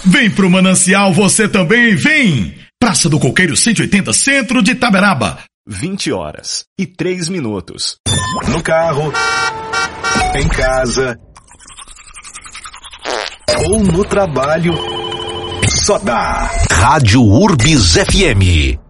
Vem pro Manancial você também, vem! Praça do Coqueiro 180, centro de Itaberaba. 20h03. No carro, em casa ou no trabalho, só dá. Rádio Urbis FM.